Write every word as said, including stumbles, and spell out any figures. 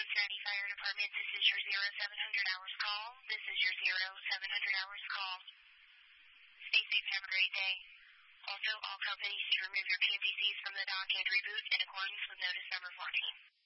Cincinnati Fire Department. This is your zero seven hundred hours call. This is your zero seven hundred hours call. Stay safe. Have a great day. Also, all companies should remove your P M D Cs from the dock and reboot in accordance with notice number fourteen.